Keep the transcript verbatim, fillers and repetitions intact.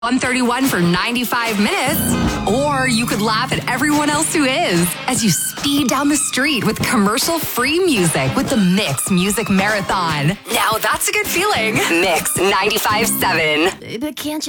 one thirty-one for ninety-five minutes. Or you could laugh at everyone else who is as you speed down the street with commercial-free music with the Mix Music Marathon. Now that's a good feeling. Mix ninety-five point seven. Baby, can't you